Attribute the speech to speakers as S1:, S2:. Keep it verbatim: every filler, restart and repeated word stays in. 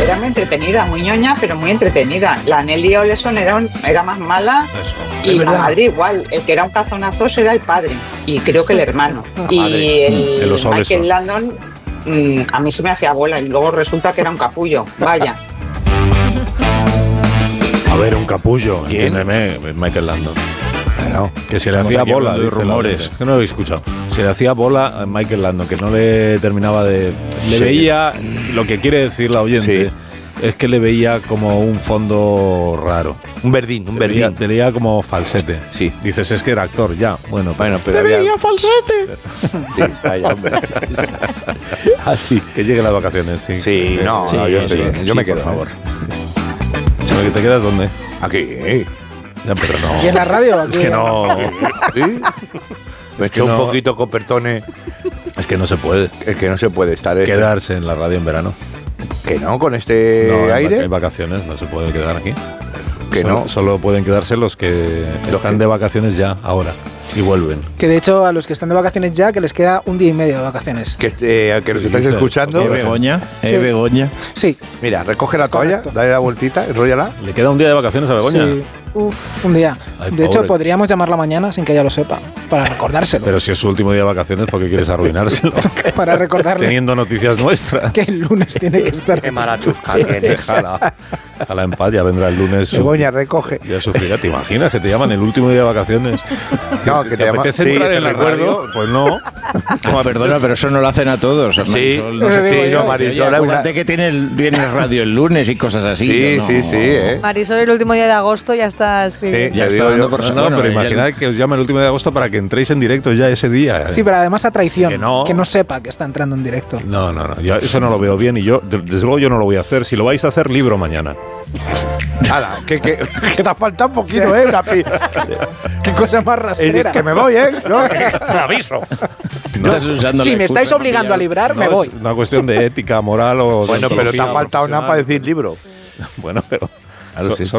S1: era muy entretenida, muy ñoña, pero muy entretenida. La Nelly Oleson era, un, era más mala.
S2: Eso,
S1: y
S2: es
S1: la
S2: verdad.
S1: madre igual. El que era un cazonazo era el padre. Y creo que el hermano.
S2: La
S1: y
S2: madre.
S1: el,
S2: El oso Oleson.
S1: Michael Landon, mm, a mí se me hacía bola. Y luego resulta que era un capullo. Vaya.
S2: A ver, un capullo.
S3: ¿Quién?
S2: Entiéndeme, Michael Landon.
S3: Bueno,
S2: Que se le
S3: estamos
S2: hacía
S3: aquí
S2: bola,
S3: hablando de
S2: dice la
S3: rumores.
S2: gente. Que no lo he escuchado. Se le hacía bola a Michael Landon, que no le terminaba de... Le
S3: Sí.
S2: veía, lo que quiere decir la oyente,
S3: Sí.
S2: es que le veía como un fondo raro.
S3: Un verdín, un
S2: Se veía,
S3: verdín.
S2: te veía como falsete.
S3: Sí.
S2: Dices, es que era actor, ya. Bueno,
S3: Bueno, pero
S2: te
S3: había-
S2: veía falsete.
S3: Sí, vaya, hombre.
S2: Así, que lleguen las vacaciones, sí.
S3: Sí, no,
S2: Sí,
S3: no, yo, estoy
S2: sí,
S3: bien. yo
S2: sí,
S3: me quedo,
S2: por favor.
S3: ¿eh?
S2: ¿Sabes que te quedas dónde?
S3: Aquí.
S2: Ya, pero no.
S4: ¿Y en la radio?
S2: Es que no.
S3: ¿Sí? Me
S2: Es que
S3: echo un
S2: no-
S3: poquito con Pertone.
S2: Es que no se puede
S3: Es que no se puede estar. este-
S2: quedarse en la radio en verano.
S3: Que no, con este
S2: No, en va-
S3: aire.
S2: en vacaciones no se puede quedar aquí.
S3: Que
S2: solo,
S3: no.
S2: Solo pueden quedarse los que
S3: Los
S2: están
S3: que-
S2: de vacaciones ya, ahora. Y vuelven.
S4: Que de hecho a los que están de vacaciones ya, que les queda un día y medio de vacaciones.
S3: Que, este, que nos
S2: Sí,
S3: estáis
S2: dice-
S3: escuchando.
S2: Eh,
S5: Begoña,
S4: Sí.
S5: eh, Begoña.
S4: Sí,
S3: Mira, recoge la toalla,
S4: Correcto.
S3: dale la vueltita, enróllala.
S2: ¿Le queda un día de vacaciones a Begoña?
S4: sí. Uf, un día.
S2: Ay,
S4: de hecho,
S2: pobre.
S4: podríamos llamarla mañana sin que ella lo sepa, para recordárselo.
S2: Pero si es su último día de vacaciones, ¿por qué quieres arruinárselo?
S4: para recordarle
S2: Teniendo noticias nuestras.
S4: que el lunes tiene que estar.
S3: Qué mala chusca tienes.
S2: Déjala. Déjala en paz, ya vendrá el lunes. su-
S3: Begoña, recoge.
S2: Ya sufrirá. ¿Te imaginas que te llaman el último día de vacaciones?
S3: No, que te llama-
S2: apetece
S3: sí,
S2: entrar
S3: te
S2: en la
S3: recuerdo.
S2: radio? Pues no.
S5: Ah, perdona, pero eso no lo hacen a todos.
S3: Sí,
S5: Marisol, no
S4: Eso
S5: sé
S4: digo
S5: si-
S4: yo.
S3: no, Marisol,
S5: Oye,
S3: es una-
S5: acuérdate que tiene, el- tiene radio el lunes y cosas así.
S3: Sí,
S5: yo no-
S3: sí, sí, ¿eh?
S6: Marisol, el último día de agosto ya está
S3: Sí,
S6: escribiendo.
S5: Ya
S3: te
S5: está
S3: digo
S5: dando
S3: yo.
S5: por
S2: No,
S5: bueno,
S2: no, pero
S5: ella-
S2: imaginad que os llame el último de agosto para que entréis en directo ya ese día.
S4: Sí, pero además a traición.
S2: Que no.
S4: Que no sepa que está entrando en directo.
S2: No, no, no. Yo eso no lo veo bien y yo, de- desde luego, yo no lo voy a hacer. Si lo vais a hacer, libro mañana.
S3: Hala, que, que, que te falta un poquito, ¿eh? Una pi-
S4: Qué cosa más
S3: Es
S4: rastrera.
S3: decir, que me voy, ¿eh? No, aviso.
S5: Estás usando
S4: Si
S5: la
S4: me
S5: excusa
S4: estáis
S5: para
S4: obligando a
S5: pillar-
S4: librar, me
S2: No,
S4: voy.
S2: es una cuestión de ética, moral o...
S3: Bueno, pero te ha
S2: deontología
S3: faltado nada para
S2: profesional.
S3: decir libro.
S2: Bueno, pero...
S3: Claro,
S2: so-
S3: sí.
S2: solo